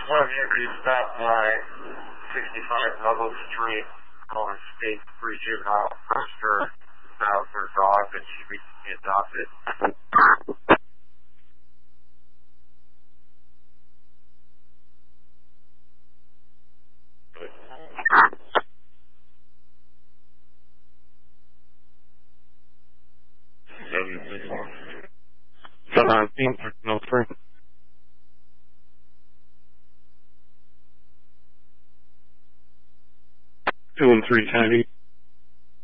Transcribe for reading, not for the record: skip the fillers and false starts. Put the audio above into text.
One of you could stop by 65 Douglas Street on State Free Juvenile Foster about her dog that she recently adopted. No free. 2 and 3 Kennedy.